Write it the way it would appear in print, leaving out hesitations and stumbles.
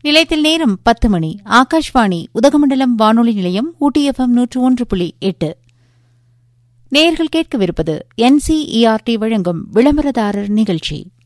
நிலையத்தில் நேரம் 10 மணி. ஆகாஷ்வாணி உதகமண்டலம் வானொலி நிலையம் ஊட்டி FM 101.8. நேயர்கள் கேட்கவிருப்பது NCERT வழங்கும் விளம்பரதாரர் நிகழ்ச்சி.